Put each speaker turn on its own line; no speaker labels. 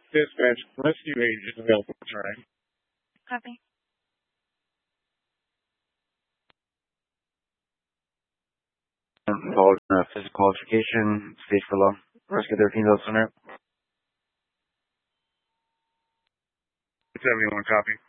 Dispatch, rescue agent available for turning.
Copy.
Followed physical qualification, stage for law. Rescue 13 Center.
71, copy.